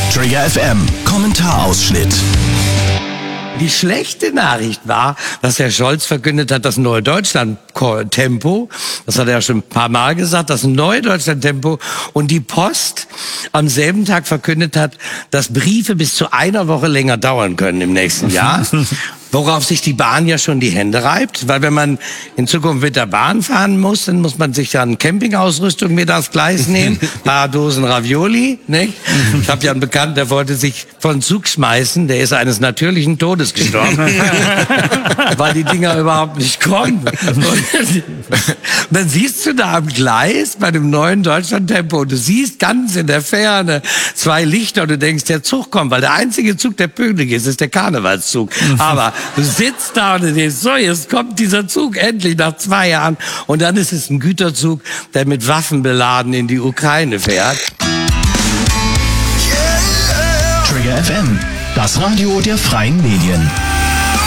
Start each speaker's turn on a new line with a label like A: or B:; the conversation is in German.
A: Trigger FM Kommentarausschnitt.
B: Die schlechte Nachricht war, dass Herr Scholz verkündet hat, das neue Deutschland-Tempo, das hat er ja schon ein paar Mal gesagt, das neue Deutschland-Tempo, und die Post am selben Tag verkündet hat, dass Briefe bis zu einer Woche länger dauern können im nächsten Jahr. Worauf sich die Bahn ja schon die Hände reibt, weil wenn man in Zukunft mit der Bahn fahren muss, dann muss man sich dann Campingausrüstung mit aufs Gleis nehmen, paar Dosen Ravioli, nicht? Ich habe ja einen Bekannten, der wollte sich von Zug schmeißen, der ist eines natürlichen Todes gestorben, weil die Dinger überhaupt nicht kommen. Und dann siehst du da am Gleis bei dem neuen Deutschland-Tempo, du siehst ganz in der Ferne 2 Lichter und du denkst, der Zug kommt, weil der einzige Zug, der pünktlich ist der Karnevalszug. Aber du sitzt da und du denkst, so, jetzt kommt dieser Zug endlich nach 2 Jahren. Und dann ist es ein Güterzug, der mit Waffen beladen in die Ukraine fährt.
A: Trigger FM, das Radio der freien Medien.